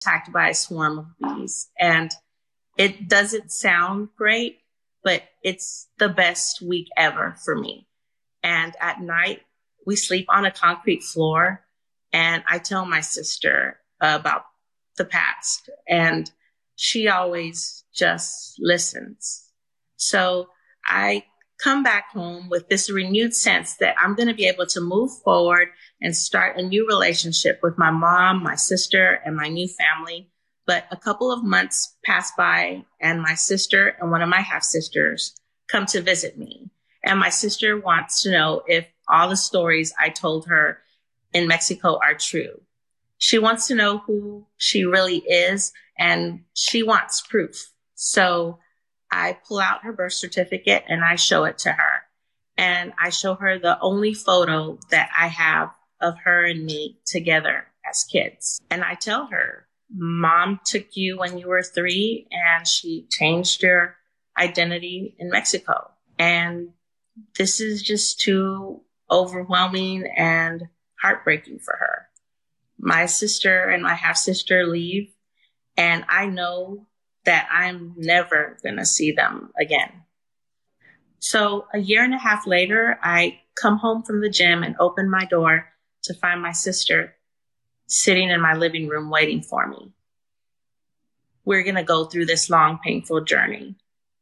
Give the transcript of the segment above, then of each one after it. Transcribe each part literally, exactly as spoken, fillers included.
attacked by a swarm of bees. And it doesn't sound great, but it's the best week ever for me. And at night, we sleep on a concrete floor. And I tell my sister about the past, and she always just listens. So I come back home with this renewed sense that I'm going to be able to move forward and start a new relationship with my mom, my sister, and my new family. But a couple of months pass by, and my sister and one of my half-sisters come to visit me. And my sister wants to know if all the stories I told her in Mexico are true. She wants to know who she really is, and she wants proof. So I pull out her birth certificate and I show it to her. And I show her the only photo that I have of her and me together as kids. And I tell her, Mom took you when you were three and she changed your identity in Mexico. And this is just too overwhelming and heartbreaking for her. My sister and my half-sister leave, and I know that I'm never going to see them again. So a year and a half later, I come home from the gym and open my door to find my sister sitting in my living room waiting for me. We're going to go through this long, painful journey.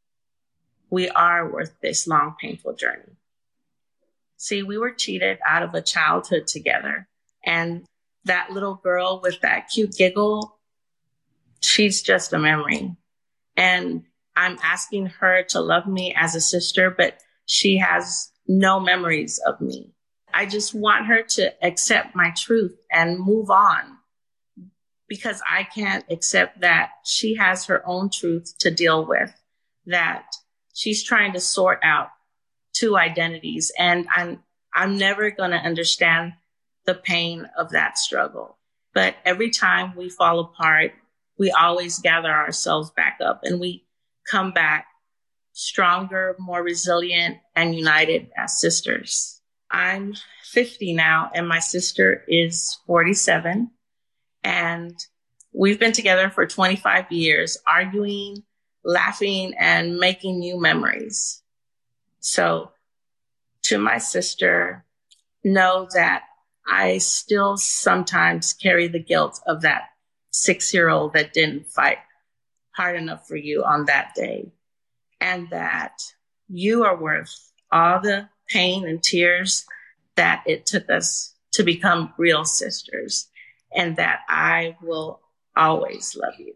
We are worth this long, painful journey. See, we were cheated out of a childhood together. And that little girl with that cute giggle, she's just a memory. And I'm asking her to love me as a sister, but she has no memories of me. I just want her to accept my truth and move on, because I can't accept that she has her own truth to deal with, that she's trying to sort out two identities. And I'm, I'm never going to understand the pain of that struggle. But every time we fall apart, we always gather ourselves back up and we come back stronger, more resilient, and united as sisters. I'm fifty now, and my sister is forty-seven. And we've been together for twenty-five years, arguing, laughing, and making new memories. So to my sister, know that I still sometimes carry the guilt of that six-year-old that didn't fight hard enough for you on that day, and that you are worth all the pain and tears that it took us to become real sisters, and that I will always love you.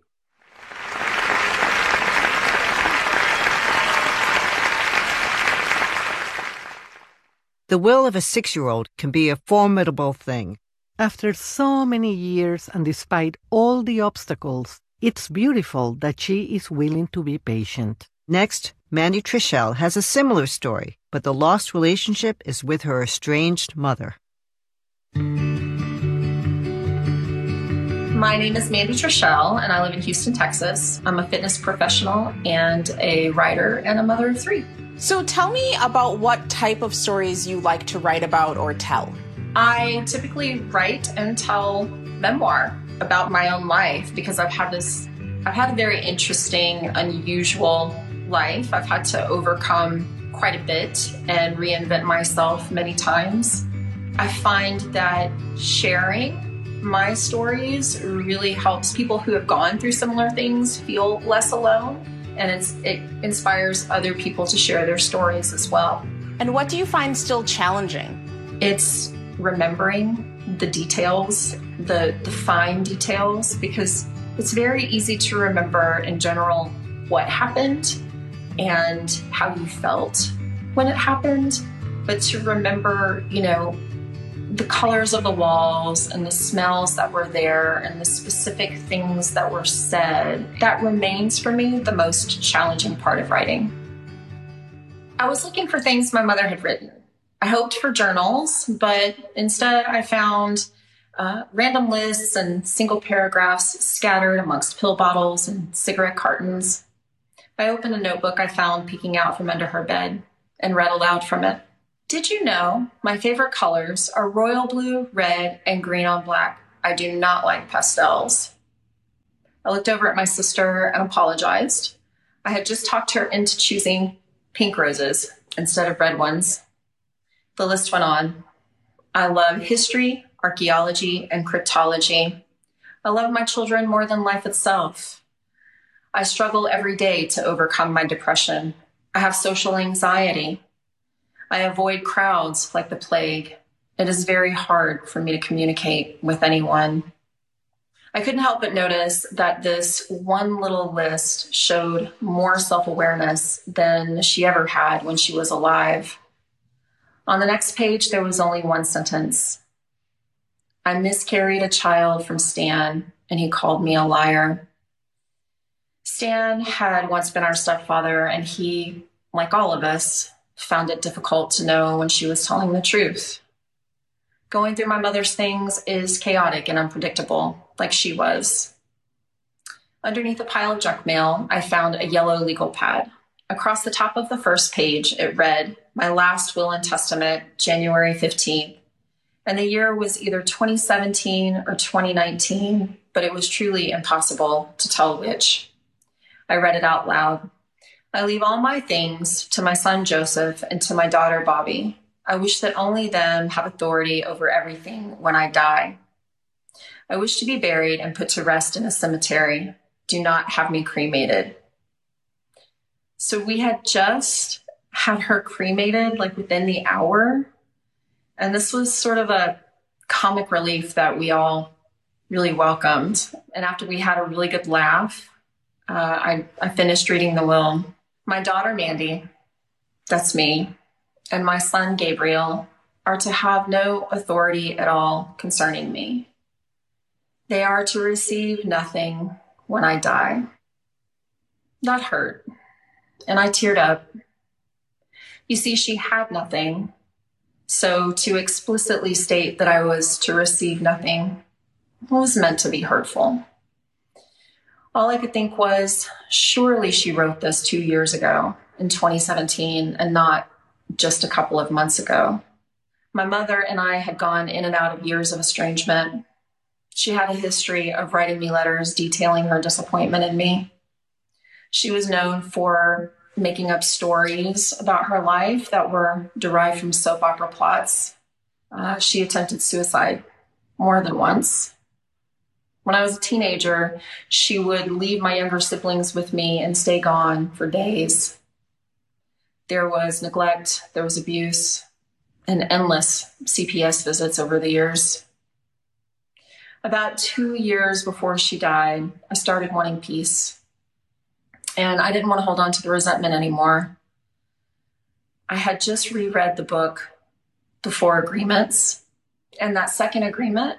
The will of a six-year-old can be a formidable thing. After so many years and despite all the obstacles, it's beautiful that she is willing to be patient. Next, Mandy Trishelle has a similar story, but the lost relationship is with her estranged mother. My name is Mandy Trishelle, and I live in Houston, Texas. I'm a fitness professional and a writer and a mother of three. So tell me about what type of stories you like to write about or tell. I typically write and tell memoir about my own life because I've had this, I've had a very interesting, unusual life. I've had to overcome quite a bit and reinvent myself many times. I find that sharing my stories really helps people who have gone through similar things feel less alone, and it's, it inspires other people to share their stories as well. And what do you find still challenging? It's remembering the details, the, the fine details, because it's very easy to remember in general what happened and how you felt when it happened, but to remember, you know, the colors of the walls and the smells that were there and the specific things that were said, that remains for me the most challenging part of writing. I was looking for things my mother had written. I hoped for journals, but instead I found uh, random lists and single paragraphs scattered amongst pill bottles and cigarette cartons. I opened a notebook I found peeking out from under her bed and read aloud from it. Did you know my favorite colors are royal blue, red, and green on black? I do not like pastels. I looked over at my sister and apologized. I had just talked her into choosing pink roses instead of red ones. The list went on. I love history, archaeology, and cryptology. I love my children more than life itself. I struggle every day to overcome my depression. I have social anxiety. I avoid crowds like the plague. It is very hard for me to communicate with anyone. I couldn't help but notice that this one little list showed more self-awareness than she ever had when she was alive. On the next page, there was only one sentence. I miscarried a child from Stan, and he called me a liar. Stan had once been our stepfather, and he, like all of us, found it difficult to know when she was telling the truth. Going through my mother's things is chaotic and unpredictable, like she was. Underneath a pile of junk mail, I found a yellow legal pad. Across the top of the first page, it read, "My last will and testament, January fifteenth. And the year was either twenty seventeen or twenty nineteen, but it was truly impossible to tell which. I read it out loud. I leave all my things to my son Joseph and to my daughter Bobby. I wish that only them have authority over everything when I die. I wish to be buried and put to rest in a cemetery. Do not have me cremated." So we had just had her cremated like within the hour. And this was sort of a comic relief that we all really welcomed. And after we had a really good laugh, uh, I, I finished reading the will. My daughter, Mandy, that's me, and my son, Gabriel, are to have no authority at all concerning me. They are to receive nothing when I die. That hurt, and I teared up. You see, she had nothing. So to explicitly state that I was to receive nothing was meant to be hurtful. All I could think was, surely she wrote this two years ago in twenty seventeen and not just a couple of months ago. My mother and I had gone in and out of years of estrangement. She had a history of writing me letters detailing her disappointment in me. She was known for making up stories about her life that were derived from soap opera plots. Uh, she attempted suicide more than once. When I was a teenager, she would leave my younger siblings with me and stay gone for days. There was neglect, there was abuse, and endless C P S visits over the years. About two years before she died, I started wanting peace. And I didn't want to hold on to the resentment anymore. I had just reread the book, The Four Agreements. And that second agreement,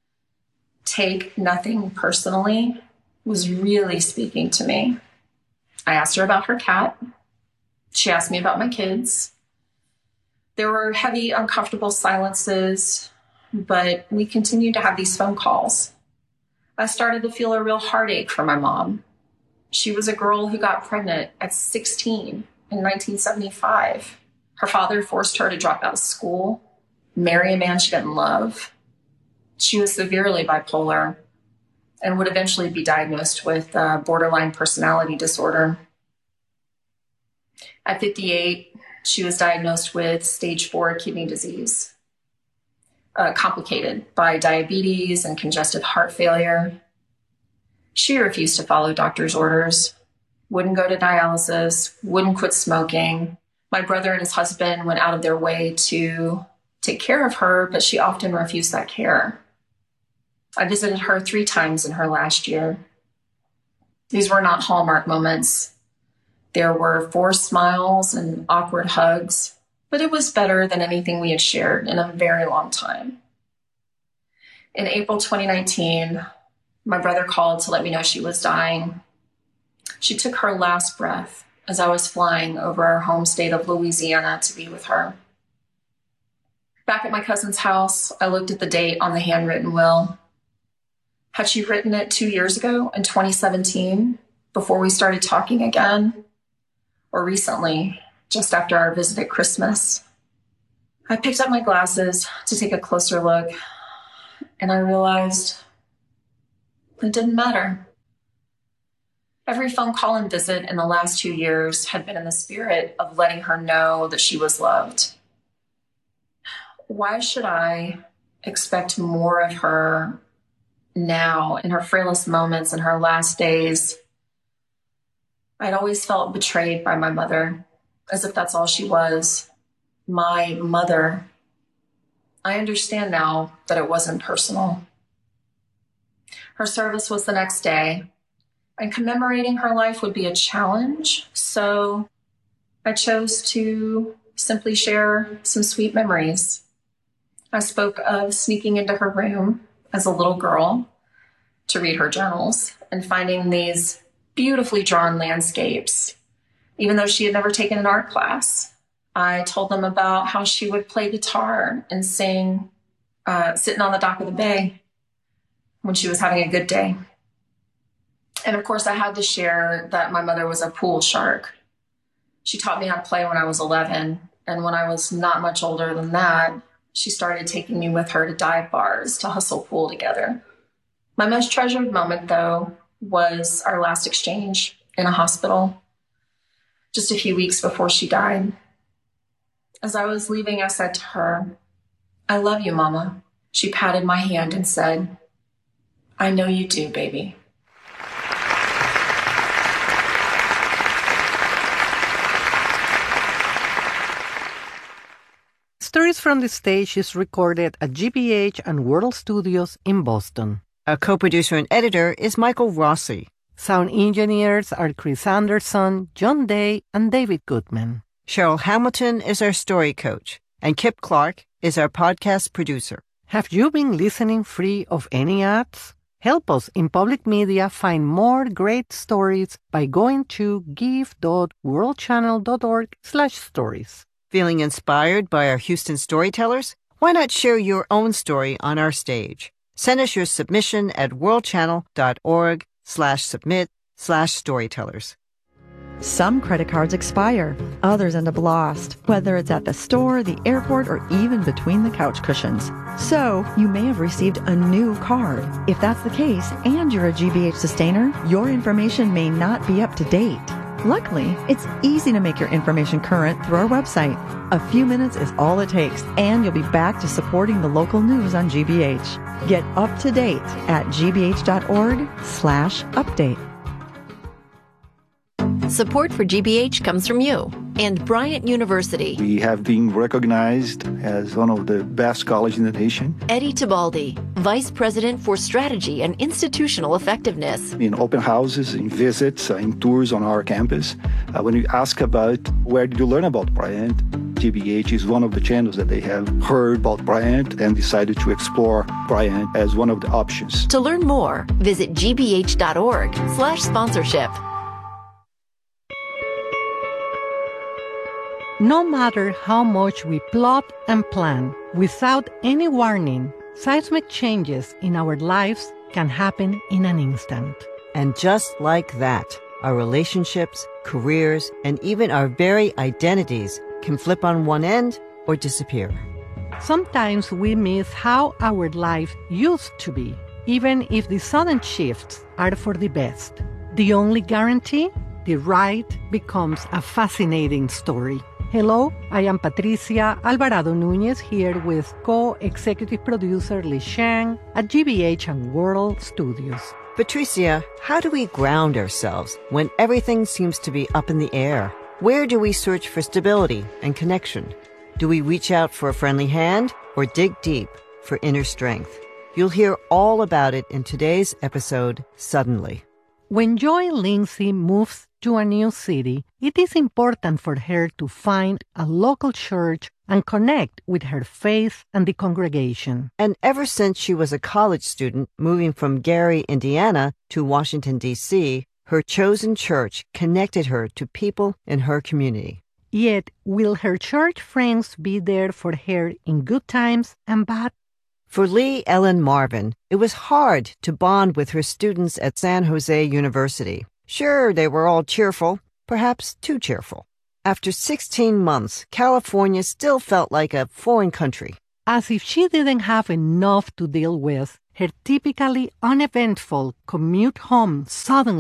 take nothing personally, was really speaking to me. I asked her about her cat. She asked me about my kids. There were heavy, uncomfortable silences, but we continued to have these phone calls. I started to feel a real heartache for my mom. She was a girl who got pregnant at sixteen in nineteen seventy-five. Her father forced her to drop out of school, marry a man she didn't love. She was severely bipolar and would eventually be diagnosed with uh, borderline personality disorder. At fifty-eight, she was diagnosed with stage four kidney disease, uh, complicated by diabetes and congestive heart failure. She refused to follow doctor's orders, wouldn't go to dialysis, wouldn't quit smoking. My brother and his husband went out of their way to take care of her, but she often refused that care. I visited her three times in her last year. These were not Hallmark moments. There were forced smiles and awkward hugs, but it was better than anything we had shared in a very long time. In April twenty nineteen, my brother called to let me know she was dying. She took her last breath as I was flying over our home state of Louisiana to be with her. Back at my cousin's house, I looked at the date on the handwritten will. Had she written it two years ago in twenty seventeen, before we started talking again? Or recently, just after our visit at Christmas? I picked up my glasses to take a closer look, and I realized it didn't matter. Every phone call and visit in the last two years had been in the spirit of letting her know that she was loved. Why should I expect more of her now in her frailest moments, in her last days? I'd always felt betrayed by my mother, as if that's all she was, my mother. I understand now that it wasn't personal. Her service was the next day, and commemorating her life would be a challenge, so I chose to simply share some sweet memories. I spoke of sneaking into her room as a little girl to read her journals and finding these beautifully drawn landscapes, even though she had never taken an art class. I told them about how she would play guitar and sing uh, sitting on the dock of the bay when she was having a good day. And of course, I had to share that my mother was a pool shark. She taught me how to play when I was eleven. And when I was not much older than that, she started taking me with her to dive bars to hustle pool together. My most treasured moment, though, was our last exchange in a hospital just a few weeks before she died. As I was leaving, I said to her, "I love you, Mama." She patted my hand and said, "I know you do, baby." Stories from the Stage is recorded at G B H and World Studios in Boston. Our co-producer and editor is Michael Rossi. Sound engineers are Chris Anderson, John Day, and David Goodman. Cheryl Hamilton is our story coach, and Kip Clark is our podcast producer. Have you been listening free of any ads? Help us in public media find more great stories by going to give.worldchannel.org slash stories. Feeling inspired by our Houston storytellers? Why not share your own story on our stage? Send us your submission at worldchannel.org slash submit slash storytellers. Some credit cards expire, others end up lost, whether it's at the store, the airport, or even between the couch cushions. So, you may have received a new card. If that's the case, and you're a G B H sustainer, your information may not be up to date. Luckily, it's easy to make your information current through our website. A few minutes is all it takes, and you'll be back to supporting the local news on G B H. Get up to date at gbh.org slash update. Support for G B H comes from you and Bryant University. We have been recognized as one of the best colleges in the nation. Eddie Tibaldi, Vice President for Strategy and Institutional Effectiveness. In open houses, in visits, uh, in tours on our campus, uh, when we ask about where did you learn about Bryant, G B H is one of the channels that they have heard about Bryant and decided to explore Bryant as one of the options. To learn more, visit gbh.org slash sponsorship. No matter how much we plot and plan, without any warning, seismic changes in our lives can happen in an instant. And just like that, our relationships, careers, and even our very identities can flip on one end or disappear. Sometimes we miss how our life used to be, even if the sudden shifts are for the best. The only guarantee? The ride becomes a fascinating story. Hello, I am Patricia Alvarado Núñez here with co-executive producer Li Shang at G B H and World Studios. Patricia, how do we ground ourselves when everything seems to be up in the air? Where do we search for stability and connection? Do we reach out for a friendly hand or dig deep for inner strength? You'll hear all about it in today's episode, Suddenly. When Joy Lindsay moves to a new city, it is important for her to find a local church and connect with her faith and the congregation. And ever since she was a college student moving from Gary, Indiana to Washington, D C, her chosen church connected her to people in her community. Yet, will her church friends be there for her in good times and bad? For Lee Ellen Marvin, it was hard to bond with her students at San Jose University. Sure, they were all cheerful, perhaps too cheerful. After sixteen months, California still felt like a foreign country. As if she didn't have enough to deal with, her typically uneventful commute home suddenly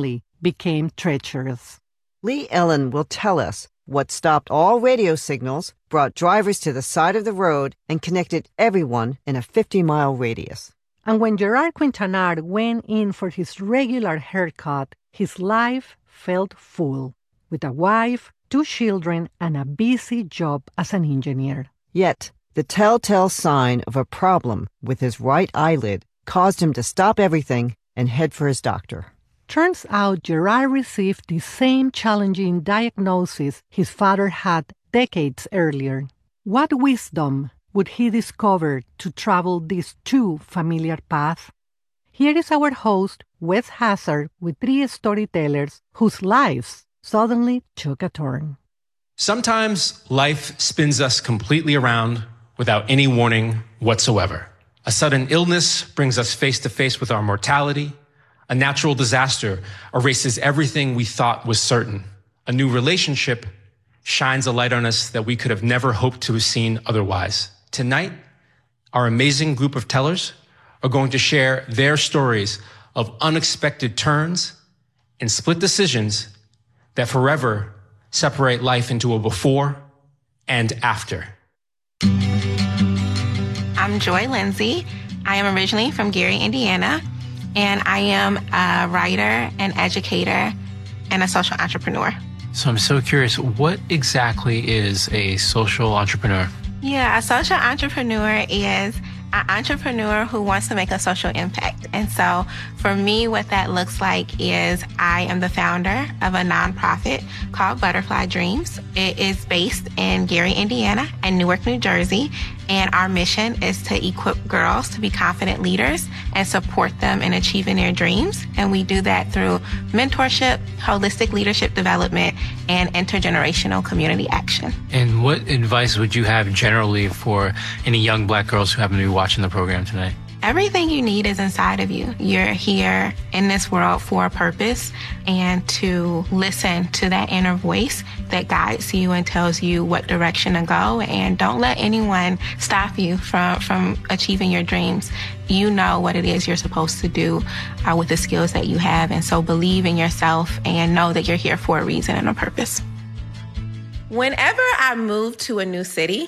became treacherous. Lee Ellen will tell us what stopped all radio signals, brought drivers to the side of the road, and connected everyone in a fifty-mile radius. And when Gerard Quintanar went in for his regular haircut, his life felt full, with a wife, two children, and a busy job as an engineer. Yet, the telltale sign of a problem with his right eyelid caused him to stop everything and head for his doctor. Turns out Gerard received the same challenging diagnosis his father had decades earlier. What wisdom would he discover to travel these two familiar paths? Here is our host, Wes Hazard, with three storytellers whose lives suddenly took a turn. Sometimes life spins us completely around without any warning whatsoever. A sudden illness brings us face to face with our mortality. A natural disaster erases everything we thought was certain. A new relationship shines a light on us that we could have never hoped to have seen otherwise. Tonight, our amazing group of tellers are going to share their stories of unexpected turns and split decisions that forever separate life into a before and after. I'm Joy Lindsay. I am originally from Gary, Indiana, and I am a writer, an educator, and a social entrepreneur. So I'm so curious, what exactly is a social entrepreneur? Yeah, a social entrepreneur is an entrepreneur who wants to make a social impact. And so for me, what that looks like is I am the founder of a nonprofit called Butterfly Dreams. It is based in Gary, Indiana, and Newark, New Jersey. And our mission is to equip girls to be confident leaders and support them in achieving their dreams. And we do that through mentorship, holistic leadership development, and intergenerational community action. And what advice would you have generally for any young Black girls who happen to be watching the program tonight? Everything you need is inside of you. You're here in this world for a purpose, and to listen to that inner voice that guides you and tells you what direction to go. And don't let anyone stop you from, from achieving your dreams. You know what it is you're supposed to do uh, with the skills that you have. And so believe in yourself and know that you're here for a reason and a purpose. Whenever I move to a new city,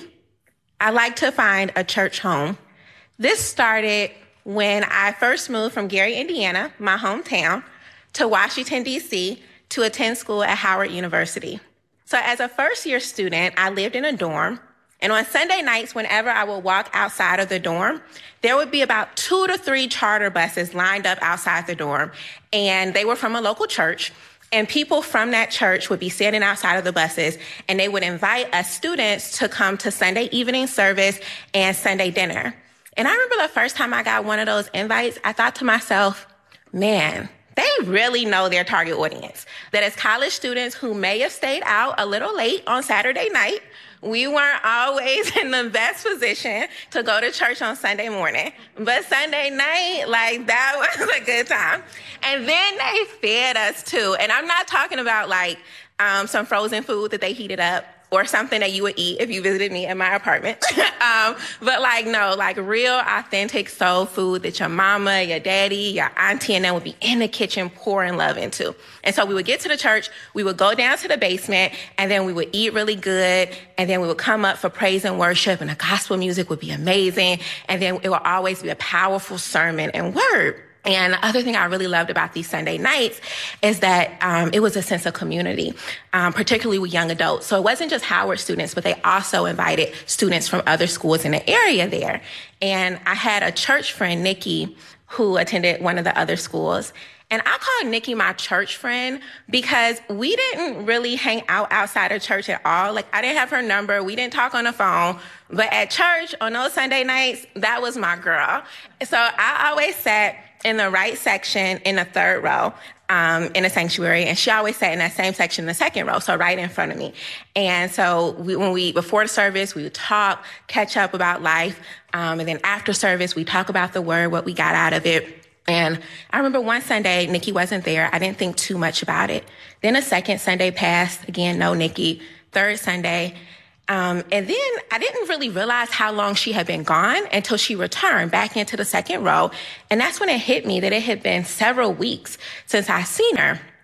I like to find a church home. This started when I first moved from Gary, Indiana, my hometown, to Washington, D C to attend school at Howard University. So as a first-year student, I lived in a dorm, and on Sunday nights, whenever I would walk outside of the dorm, there would be about two to three charter buses lined up outside the dorm, and they were from a local church. And people from that church would be standing outside of the buses, and they would invite us students to come to Sunday evening service and Sunday dinner. And I remember the first time I got one of those invites, I thought to myself, man, they really know their target audience. That as college students who may have stayed out a little late on Saturday night, we weren't always in the best position to go to church on Sunday morning. But Sunday night, like, that was a good time. And then they fed us too. And I'm not talking about like um, some frozen food that they heated up, or something that you would eat if you visited me in my apartment. um, but like, no, like real authentic soul food that your mama, your daddy, your auntie, and them would be in the kitchen pouring love into. And so we would get to the church, we would go down to the basement, and then we would eat really good, and then we would come up for praise and worship, and the gospel music would be amazing, and then it would always be a powerful sermon and word. And the other thing I really loved about these Sunday nights is that um, it was a sense of community, um, particularly with young adults. So it wasn't just Howard students, but they also invited students from other schools in the area there. And I had a church friend, Nikki, who attended one of the other schools. And I called Nikki my church friend because we didn't really hang out outside of church at all. Like, I didn't have her number. We didn't talk on the phone. But at church, on those Sunday nights, that was my girl. So I always sat in the right section in the third row um, in the sanctuary. And she always sat in that same section in the second row, so right in front of me. And so we, when we, before the service, we would talk, catch up about life. Um, and then after service, we talk about the word, what we got out of it. And I remember one Sunday, Nikki wasn't there. I didn't think too much about it. Then a second Sunday passed. Again, no Nikki. Third Sunday. Um, and then I didn't really realize how long she had been gone until she returned back into the second row. And that's when it hit me that it had been several weeks since I seen her.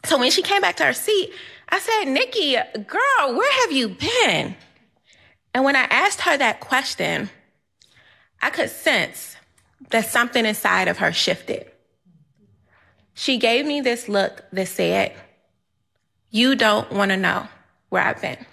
So when she came back to her seat, I said, Nikki, girl, where have you been? And when I asked her that question, I could sense that something inside of her shifted. She gave me this look that said, you don't want to know where I've been.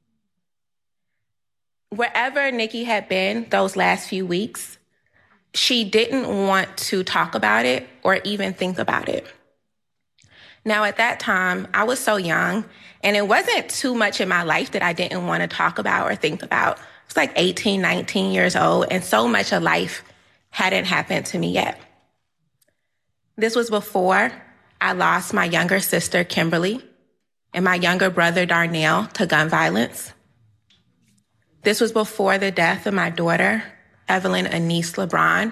Wherever Nikki had been those last few weeks, she didn't want to talk about it or even think about it. Now, at that time, I was so young, and it wasn't too much in my life that I didn't want to talk about or think about. I was like eighteen, nineteen years old, and so much of life hadn't happened to me yet. This was before I lost my younger sister, Kimberly, and my younger brother, Darnell, to gun violence. This was before the death of my daughter, Evelyn Anise LeBron.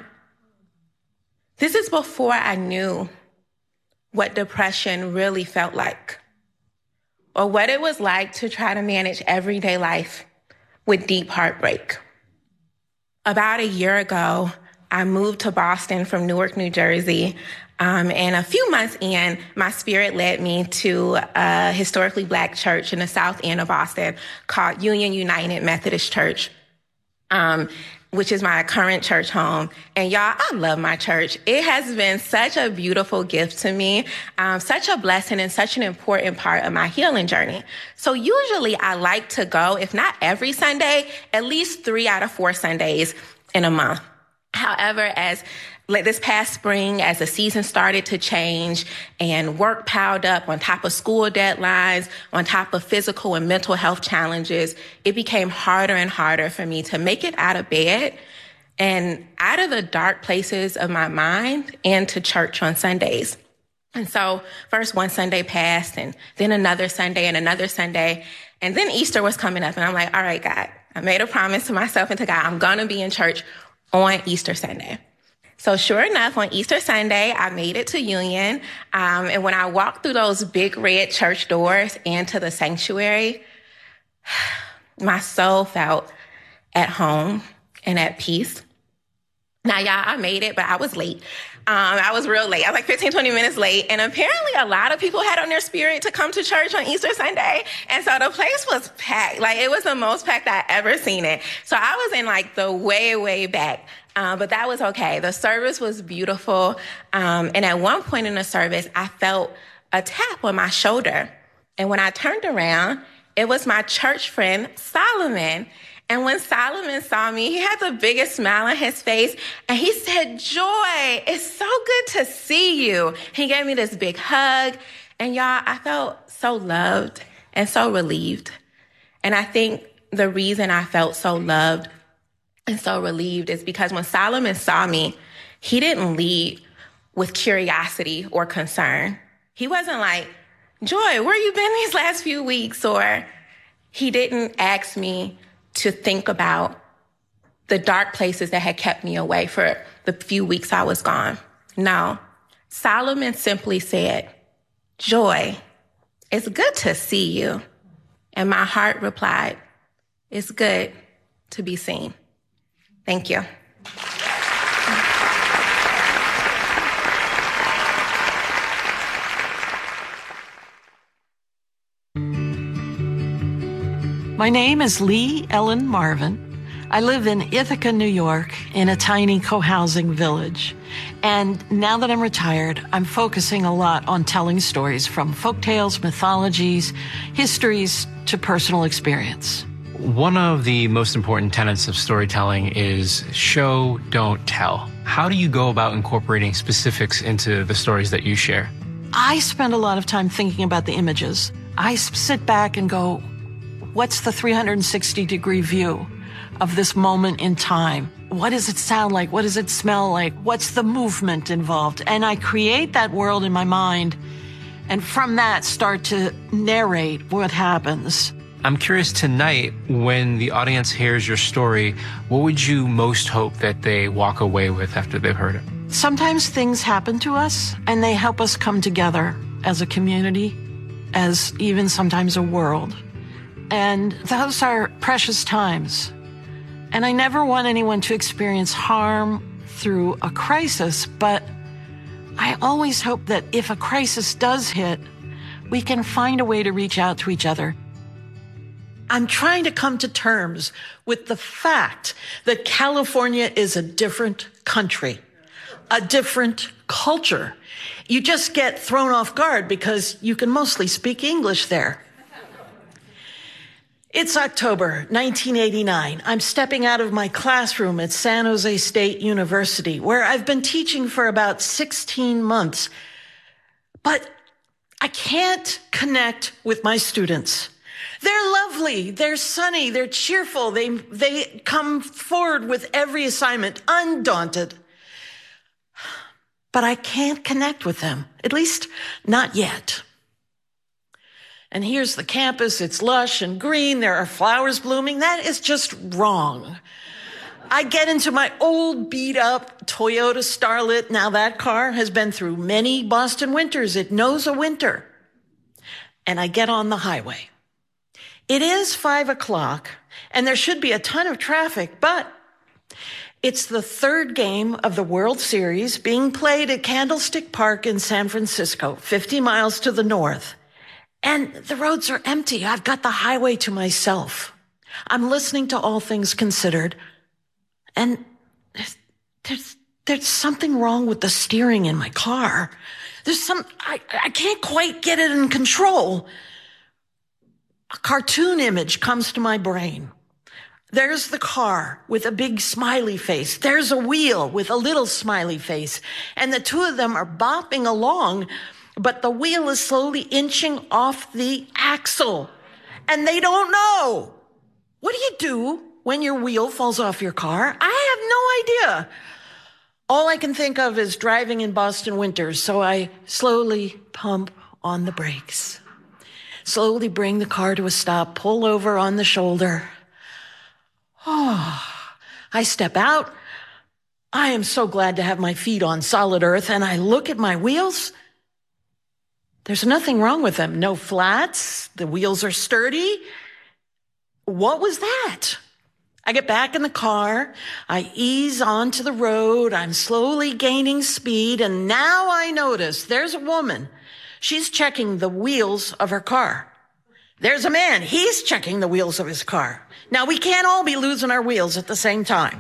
This is before I knew what depression really felt like, or what it was like to try to manage everyday life with deep heartbreak. About a year ago, I moved to Boston from Newark, New Jersey, um, and a few months in, my spirit led me to a historically Black church in the South End of Boston called Union United Methodist Church, um, which is my current church home. And y'all, I love my church. It has been such a beautiful gift to me, um, such a blessing and such an important part of my healing journey. So usually I like to go, if not every Sunday, at least three out of four Sundays in a month. However, as like this past spring, as the season started to change and work piled up on top of school deadlines, on top of physical and mental health challenges, it became harder and harder for me to make it out of bed and out of the dark places of my mind and to church on Sundays. And so first one Sunday passed, and then another Sunday and another Sunday. And then Easter was coming up, and I'm like, all right, God, I made a promise to myself and to God, I'm going to be in church on Easter Sunday. So sure enough, on Easter Sunday, I made it to Union. Um, and when I walked through those big red church doors into the sanctuary, my soul felt at home and at peace. Now, y'all, I made it, but I was late. Um, I was real late. I was like fifteen, twenty minutes late. And apparently a lot of people had on their spirit to come to church on Easter Sunday. And so the place was packed. Like, it was the most packed I ever seen it. So I was in like the way, way back. Um, but that was okay. The service was beautiful. Um, and at one point in the service, I felt a tap on my shoulder. And when I turned around, it was my church friend, Solomon. And when Solomon saw me, he had the biggest smile on his face. And he said, Joy, it's so good to see you. He gave me this big hug. And y'all, I felt so loved and so relieved. And I think the reason I felt so loved and so relieved is because when Solomon saw me, he didn't lead with curiosity or concern. He wasn't like, Joy, where you been these last few weeks? Or he didn't ask me to think about the dark places that had kept me away for the few weeks I was gone. No, Solomon simply said, Joy, it's good to see you. And my heart replied, it's good to be seen. Thank you. My name is Lee Ellen Marvin. I live in Ithaca, New York, in a tiny co-housing village. And now that I'm retired, I'm focusing a lot on telling stories from folktales, mythologies, histories to personal experience. One of the most important tenets of storytelling is show, don't tell. How do you go about incorporating specifics into the stories that you share? I spend a lot of time thinking about the images. I sit back and go, what's the three hundred sixty degree view of this moment in time? What does it sound like? What does it smell like? What's the movement involved? And I create that world in my mind, and from that start to narrate what happens. I'm curious tonight, when the audience hears your story, what would you most hope that they walk away with after they've heard it? Sometimes things happen to us and they help us come together as a community, as even sometimes a world. And those are precious times. And I never want anyone to experience harm through a crisis, but I always hope that if a crisis does hit, we can find a way to reach out to each other. I'm trying to come to terms with the fact that California is a different country, a different culture. You just get thrown off guard because you can mostly speak English there. It's October nineteen eighty-nine. I'm stepping out of my classroom at San Jose State University, where I've been teaching for about sixteen months. But I can't connect with my students. They're lovely, they're sunny, they're cheerful, they, they come forward with every assignment, undaunted. But I can't connect with them, at least not yet. And here's the campus, it's lush and green, there are flowers blooming. That is just wrong. I get into my old beat-up Toyota Starlet. Now that car has been through many Boston winters. It knows a winter. And I get on the highway. It is five o'clock, and there should be a ton of traffic, but it's the third game of the World Series being played at Candlestick Park in San Francisco, fifty miles to the north. And the roads are empty. I've got the highway to myself. I'm listening to All Things Considered, and there's, there's, there's something wrong with the steering in my car. There's some, I, I can't quite get it in control. A cartoon image comes to my brain. There's the car with a big smiley face. There's a wheel with a little smiley face. And the two of them are bopping along, but the wheel is slowly inching off the axle. And they don't know. What do you do when your wheel falls off your car? I have no idea. All I can think of is driving in Boston winters, so I slowly pump on the brakes. Slowly bring the car to a stop, pull over on the shoulder. Oh, I step out. I am so glad to have my feet on solid earth, and I look at my wheels. There's nothing wrong with them. No flats. The wheels are sturdy. What was that? I get back in the car. I ease onto the road. I'm slowly gaining speed, and now I notice there's a woman. She's checking the wheels of her car. There's a man. He's checking the wheels of his car. Now, we can't all be losing our wheels at the same time.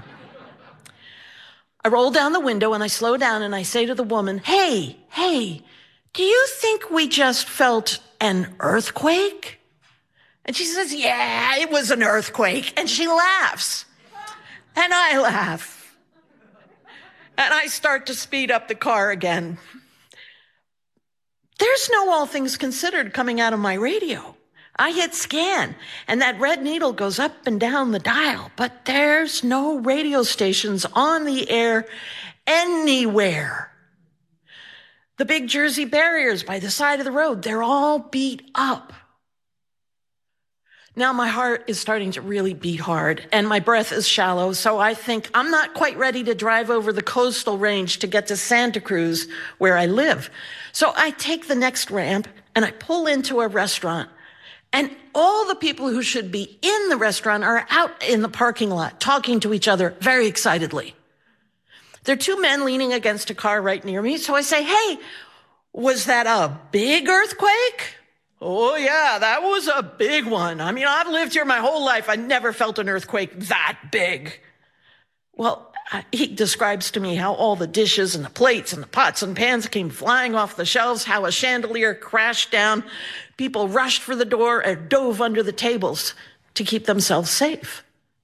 I roll down the window and I slow down and I say to the woman, hey, hey, do you think we just felt an earthquake? And she says, yeah, it was an earthquake. And she laughs. And I laugh. And I start to speed up the car again. There's no All Things Considered coming out of my radio. I hit scan, and that red needle goes up and down the dial, but there's no radio stations on the air anywhere. The big Jersey barriers by the side of the road, they're all beat up. Now my heart is starting to really beat hard, and my breath is shallow, so I think I'm not quite ready to drive over the coastal range to get to Santa Cruz, where I live. So I take the next ramp, and I pull into a restaurant, and all the people who should be in the restaurant are out in the parking lot, talking to each other very excitedly. There are two men leaning against a car right near me, so I say, hey, was that a big earthquake? Oh, yeah, that was a big one. I mean, I've lived here my whole life. I never felt an earthquake that big. Well, he describes to me how all the dishes and the plates and the pots and pans came flying off the shelves, how a chandelier crashed down. People rushed for the door and dove under the tables to keep themselves safe.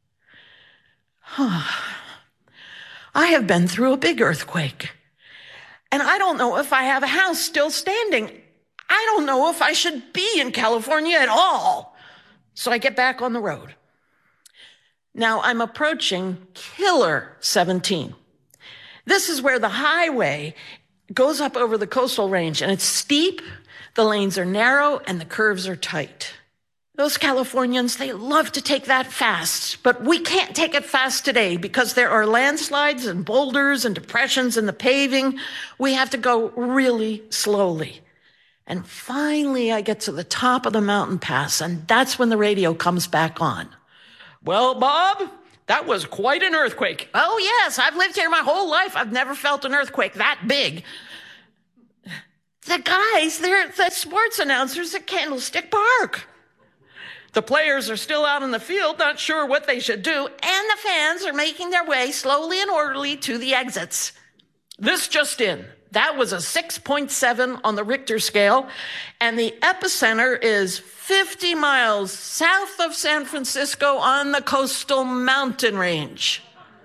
I have been through a big earthquake, and I don't know if I have a house still standing. I don't know if I should be in California at all. So I get back on the road. Now I'm approaching Killer seventeen. This is where the highway goes up over the coastal range, and it's steep, the lanes are narrow, and the curves are tight. Those Californians, they love to take that fast, but we can't take it fast today because there are landslides and boulders and depressions in the paving. We have to go really slowly. And finally, I get to the top of the mountain pass, and that's when the radio comes back on. Well, Bob, that was quite an earthquake. Oh, yes, I've lived here my whole life. I've never felt an earthquake that big. the guys, they're the sports announcers at Candlestick Park. The players are still out in the field, not sure what they should do, and the fans are making their way slowly and orderly to the exits. This just in. That was a six point seven on the Richter scale, and the epicenter is fifty miles south of San Francisco on the coastal mountain range.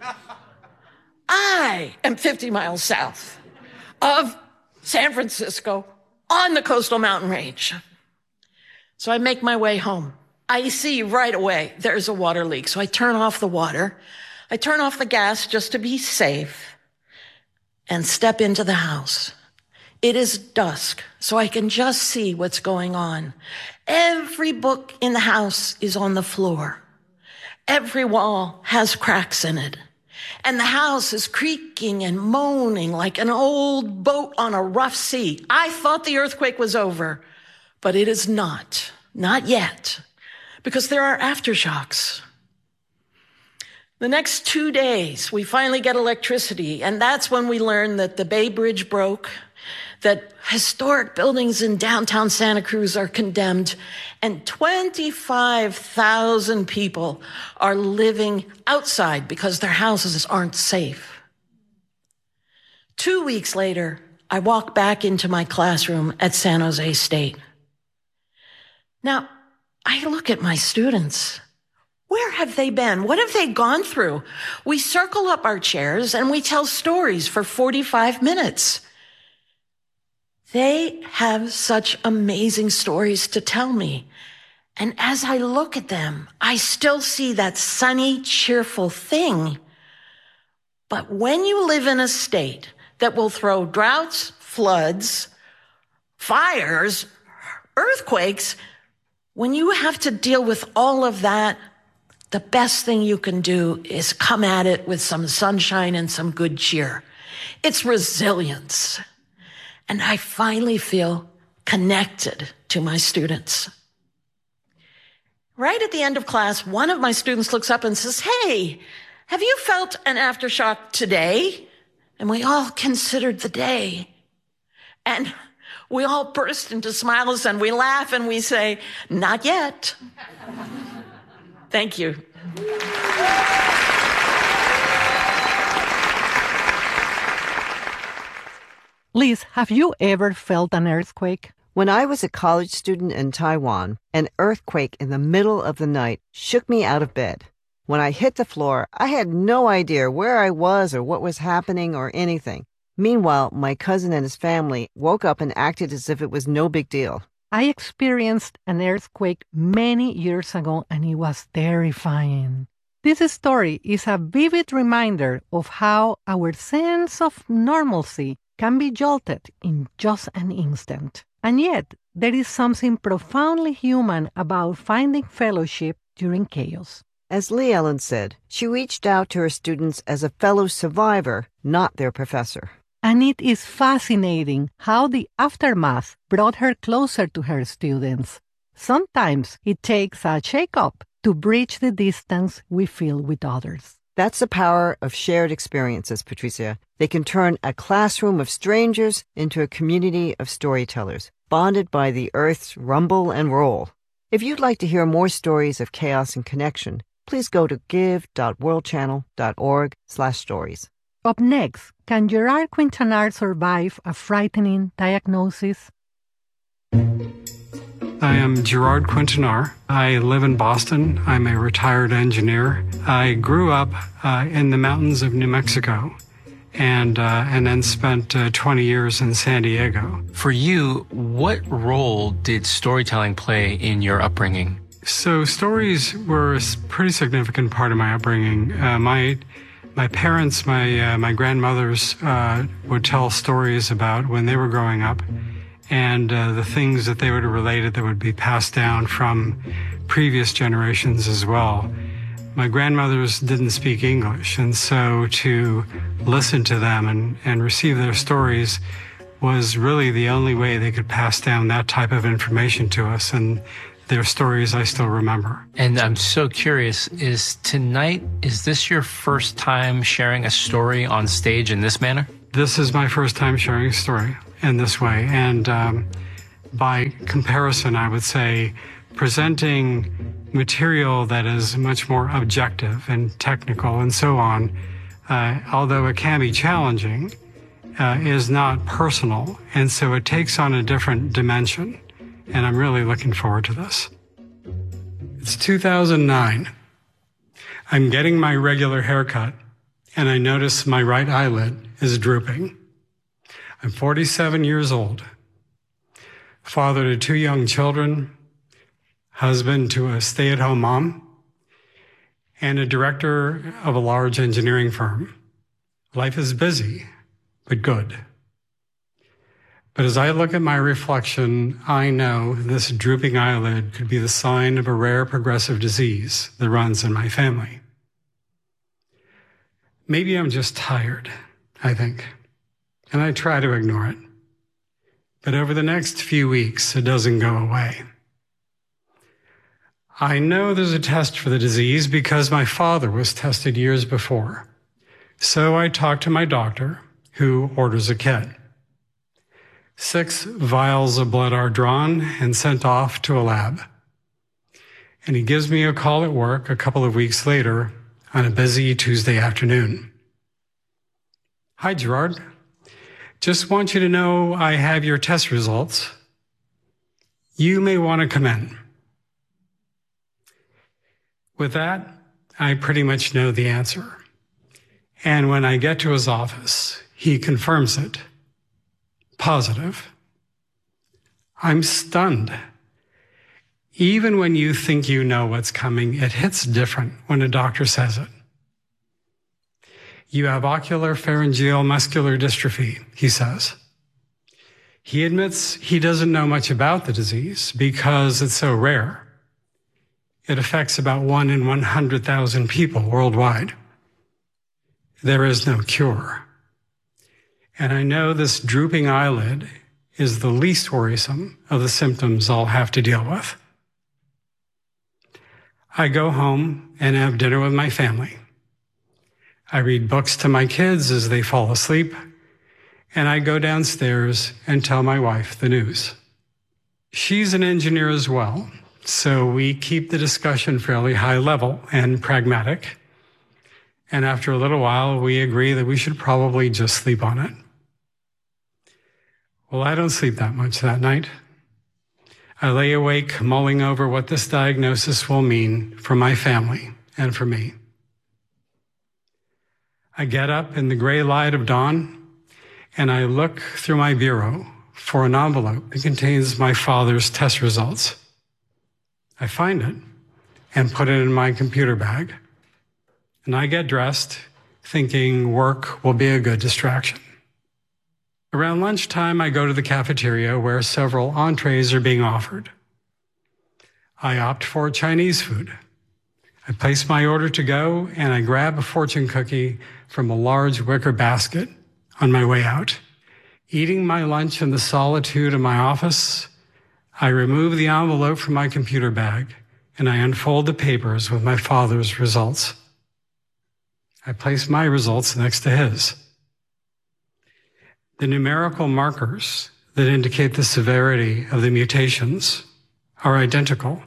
I am fifty miles south of San Francisco on the coastal mountain range. So I make my way home. I see right away there's a water leak, so I turn off the water. I turn off the gas just to be safe and step into the house. It is dusk, so I can just see what's going on. Every book in the house is on the floor. Every wall has cracks in it. And the house is creaking and moaning like an old boat on a rough sea. I thought the earthquake was over, but it is not. Not yet, because there are aftershocks. The next two days, we finally get electricity, and that's when we learn that the Bay Bridge broke, that historic buildings in downtown Santa Cruz are condemned, and twenty-five thousand people are living outside because their houses aren't safe. Two weeks later, I walk back into my classroom at San Jose State. Now, I look at my students. Where have they been? What have they gone through? We circle up our chairs and we tell stories for forty-five minutes. They have such amazing stories to tell me. And as I look at them, I still see that sunny, cheerful thing. But when you live in a state that will throw droughts, floods, fires, earthquakes, when you have to deal with all of that, the best thing you can do is come at it with some sunshine and some good cheer. It's resilience. And I finally feel connected to my students. Right at the end of class, one of my students looks up and says, "Hey, have you felt an aftershock today?" And we all considered the day. And we all burst into smiles and we laugh and we say, "Not yet." Thank you. Liz, have you ever felt an earthquake? When I was a college student in Taiwan, an earthquake in the middle of the night shook me out of bed. When I hit the floor, I had no idea where I was or what was happening or anything. Meanwhile, my cousin and his family woke up and acted as if it was no big deal. I experienced an earthquake many years ago, and it was terrifying. This story is a vivid reminder of how our sense of normalcy can be jolted in just an instant. And yet, there is something profoundly human about finding fellowship during chaos. As Lee Ellen said, she reached out to her students as a fellow survivor, not their professor. And it is fascinating how the aftermath brought her closer to her students. Sometimes it takes a shake-up to bridge the distance we feel with others. That's the power of shared experiences, Patricia. They can turn a classroom of strangers into a community of storytellers, bonded by the earth's rumble and roll. If you'd like to hear more stories of chaos and connection, please go to give.worldchannel.org slash stories. Up next, can Gerard Quintanar survive a frightening diagnosis? I am Gerard Quintanar. I live in Boston. I'm a retired engineer. I grew up uh, in the mountains of New Mexico and uh, and then spent uh, twenty years in San Diego. For you, what role did storytelling play in your upbringing? So stories were a pretty significant part of my upbringing. Uh, my My parents, my uh, my grandmothers uh, would tell stories about when they were growing up and uh, the things that they would have related that would be passed down from previous generations as well. My grandmothers didn't speak English, and so to listen to them and, and receive their stories was really the only way they could pass down that type of information to us, and their stories I still remember. And I'm so curious, is tonight, is this your first time sharing a story on stage in this manner? This is my first time sharing a story. in this way. And um, by comparison, I would say presenting material that is much more objective and technical and so on, uh, although it can be challenging, uh, is not personal. And so it takes on a different dimension. And I'm really looking forward to this. It's two thousand nine. I'm getting my regular haircut, and I notice my right eyelid is drooping. I'm forty-seven years old, father to two young children, husband to a stay-at-home mom, and a director of a large engineering firm. Life is busy, but good. But as I look at my reflection, I know this drooping eyelid could be the sign of a rare progressive disease that runs in my family. Maybe I'm just tired, I think, and I try to ignore it. But over the next few weeks, it doesn't go away. I know there's a test for the disease because my father was tested years before. So I talked to my doctor, who orders a kit. Six vials of blood are drawn and sent off to a lab. And he gives me a call at work a couple of weeks later on a busy Tuesday afternoon. Hi, Gerard. Just want you to know I have your test results. You may want to come in. With that, I pretty much know the answer. And when I get to his office, he confirms it. Positive. I'm stunned. Even when you think you know what's coming, it hits different when a doctor says it. You have ocular pharyngeal muscular dystrophy, he says. He admits he doesn't know much about the disease because it's so rare. It affects about one in one hundred thousand people worldwide. There is no cure. And I know this drooping eyelid is the least worrisome of the symptoms I'll have to deal with. I go home and have dinner with my family. I read books to my kids as they fall asleep, and I go downstairs and tell my wife the news. She's an engineer as well, so we keep the discussion fairly high level and pragmatic. And after a little while, we agree that we should probably just sleep on it. Well, I don't sleep that much that night. I lay awake mulling over what this diagnosis will mean for my family and for me. I get up in the gray light of dawn, and I look through my bureau for an envelope that contains my father's test results. I find it and put it in my computer bag, and I get dressed thinking work will be a good distraction. Around lunchtime, I go to the cafeteria where several entrees are being offered. I opt for Chinese food. I place my order to go, and I grab a fortune cookie from a large wicker basket on my way out. Eating my lunch in the solitude of my office, I remove the envelope from my computer bag, and I unfold the papers with my father's results. I place my results next to his. The numerical markers that indicate the severity of the mutations are identical.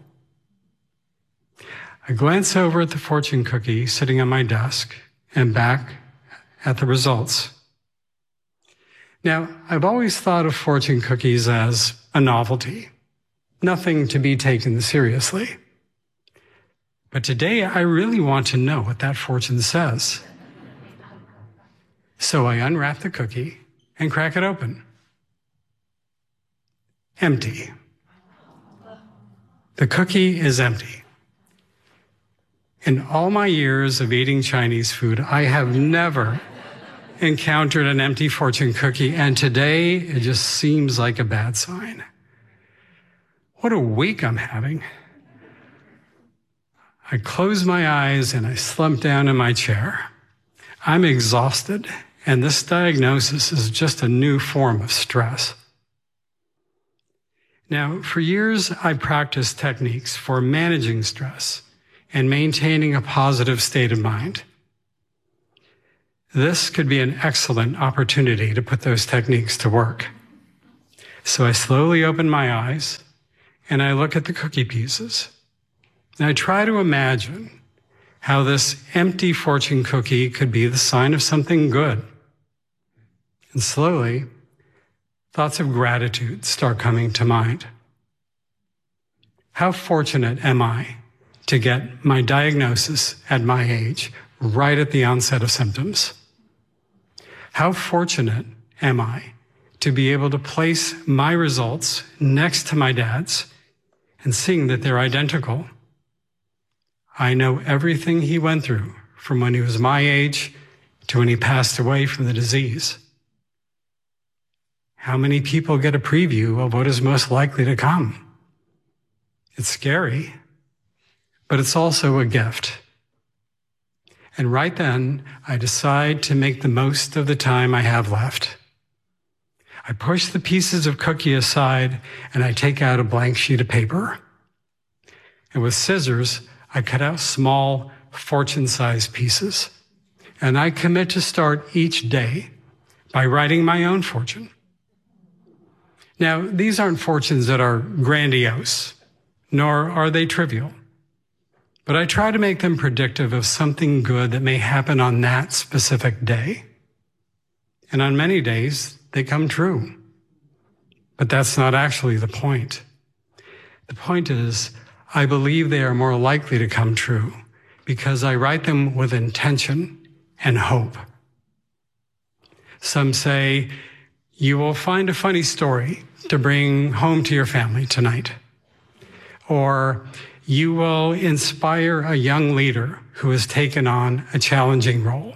I glance over at the fortune cookie sitting on my desk and back at the results. Now, I've always thought of fortune cookies as a novelty, nothing to be taken seriously. But today, I really want to know what that fortune says. So I unwrap the cookie and crack it open. Empty. The cookie is empty. In all my years of eating Chinese food, I have never encountered an empty fortune cookie, and today it just seems like a bad sign. What a week I'm having. I close my eyes and I slump down in my chair. I'm exhausted, and this diagnosis is just a new form of stress. Now, for years, I practiced techniques for managing stress and maintaining a positive state of mind. This could be an excellent opportunity to put those techniques to work. So I slowly open my eyes and I look at the cookie pieces. And I try to imagine how this empty fortune cookie could be the sign of something good. And slowly, thoughts of gratitude start coming to mind. How fortunate am I to get my diagnosis at my age right at the onset of symptoms? How fortunate am I to be able to place my results next to my dad's and seeing that they're identical? I know everything he went through from when he was my age to when he passed away from the disease. How many people get a preview of what is most likely to come? It's scary, but it's also a gift. And right then, I decide to make the most of the time I have left. I push the pieces of cookie aside and I take out a blank sheet of paper. And with scissors, I cut out small fortune-sized pieces. And I commit to start each day by writing my own fortune. Now, these aren't fortunes that are grandiose, nor are they trivial. But I try to make them predictive of something good that may happen on that specific day. And on many days, they come true. But that's not actually the point. The point is, I believe they are more likely to come true because I write them with intention and hope. Some say, you will find a funny story to bring home to your family tonight. Or you will inspire a young leader who has taken on a challenging role.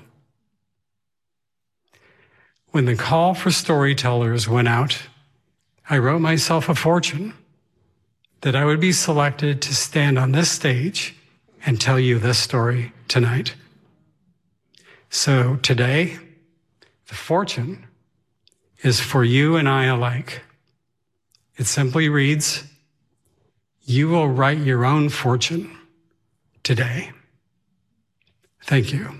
When the call for storytellers went out, I wrote myself a fortune that I would be selected to stand on this stage and tell you this story tonight. So today, the fortune is for you and I alike. It simply reads, you will write your own fortune today. Thank you.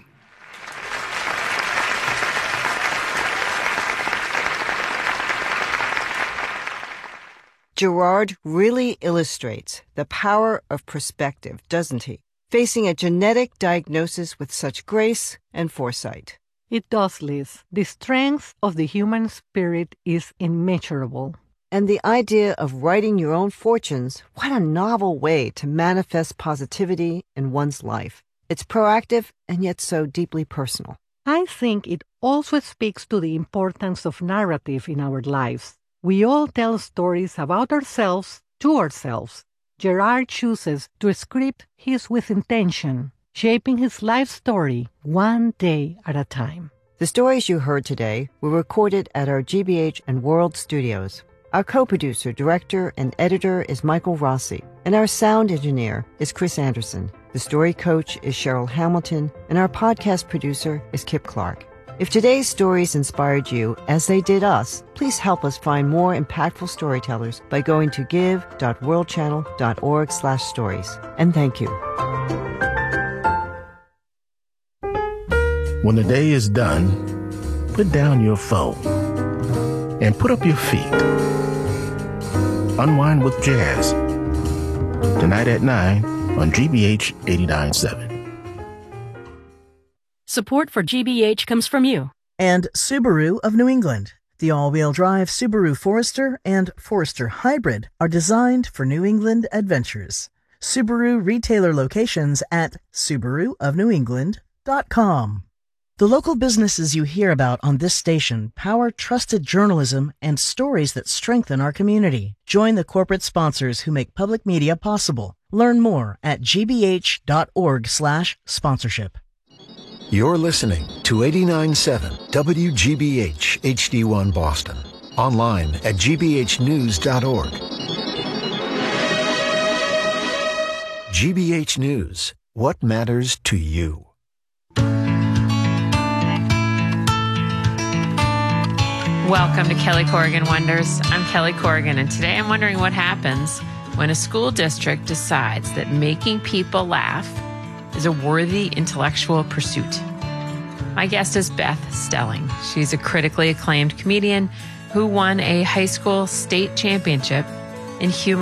Gerard really illustrates the power of perspective, doesn't he? Facing a genetic diagnosis with such grace and foresight. It does, Liz. The strength of the human spirit is immeasurable. And the idea of writing your own fortunes, what a novel way to manifest positivity in one's life. It's proactive and yet so deeply personal. I think it also speaks to the importance of narrative in our lives. We all tell stories about ourselves to ourselves. Gerard chooses to script his with intention, shaping his life story one day at a time. The stories you heard today were recorded at our G B H and World studios. Our co-producer, director, and editor is Michael Rossi, and our sound engineer is Chris Anderson. The story coach is Cheryl Hamilton, and our podcast producer is Kip Clark. If today's stories inspired you, as they did us, please help us find more impactful storytellers by going to give.worldchannel.org slash stories. And thank you. When the day is done, put down your phone and put up your feet. Unwind with jazz. Tonight at nine on G B H eighty-nine point seven. Support for G B H comes from you. And Subaru of New England. The all-wheel drive Subaru Forester and Forester Hybrid are designed for New England adventures. Subaru retailer locations at subaru of new england dot com. The local businesses you hear about on this station power trusted journalism and stories that strengthen our community. Join the corporate sponsors who make public media possible. Learn more at gbh.org slash sponsorship. You're listening to eighty-nine point seven W G B H H D one Boston. Online at g b h news dot org. G B H News. What matters to you? Welcome to Kelly Corrigan Wonders. I'm Kelly Corrigan, and today I'm wondering what happens when a school district decides that making people laugh is a worthy intellectual pursuit. My guest is Beth Stelling. She's a critically acclaimed comedian, who won a high school state championship in humor